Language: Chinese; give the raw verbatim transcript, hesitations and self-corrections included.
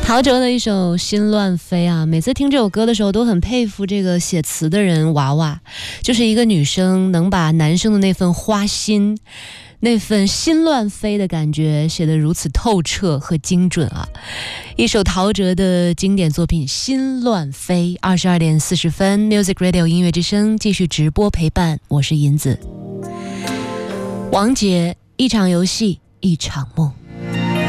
陶喆的一首《心乱飞》啊，每次听这首歌的时候都很佩服这个写词的人娃娃，就是一个女生能把男生的那份花心，那份心乱飞的感觉写得如此透彻和精准啊！一首陶喆的经典作品《心乱飞》。二十二点四十分 ，Music Radio 音乐之声继续直播陪伴，我是银子。王杰，一场游戏一场梦。